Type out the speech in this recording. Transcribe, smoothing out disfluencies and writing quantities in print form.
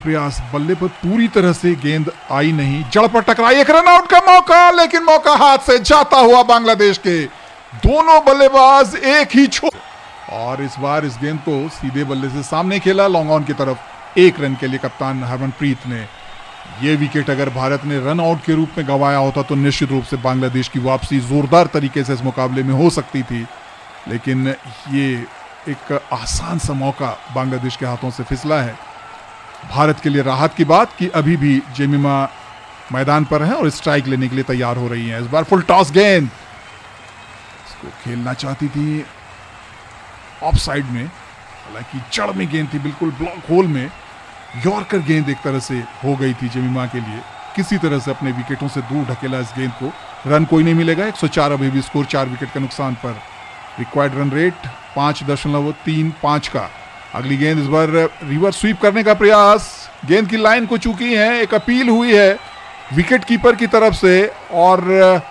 प्रयास, बल्ले पर पूरी तरह से गेंद आई नहीं, जड़ पर टकराई, एक रन आउट का मौका, लेकिन मौका हाथ से जाता हुआ बांग्लादेश के दोनों बल्लेबाज एक ही छोर, और इस बार इस गेंद को सीधे बल्ले से सामने खेला लॉन्ग ऑन की तरफ, 1 रन के लिए कप्तान हरमनप्रीत ने। यह विकेट अगर भारत ने रन आउट के रूप में गंवाया होता तो निश्चित रूप से बांग्लादेश की वापसी जोरदार तरीके से इस मुकाबले में हो सकती थी, लेकिन ये एक आसान सा मौका बांग्लादेश के हाथों से फिसला है। भारत के लिए राहत की बात कि अभी भी जेमिमा मैदान पर है और स्ट्राइक लेने के लिए तैयार हो रही हैं। इस बार फुल टॉस गेंद, इसको खेलना चाहती थी ऑफ साइड में, हालांकि जड़ में गेंद थी, बिल्कुल ब्लॉक होल में। यॉर्कर गेंद एक तरह से हो गई थी जेमिमा के लिए, किसी तरह से अपने विकेटों से दूर ढकेला इस गेंद को। रन कोई नहीं मिलेगा, 104 अभी भी स्कोर, 4 विकेट के नुकसान पर। रिक्वायर्ड रन रेट 5.35 का। अगली गेंद, इस बार रिवर्स स्वीप करने का प्रयास, गेंद की लाइन को चूकी है, एक अपील हुई है विकेट कीपर की तरफ से और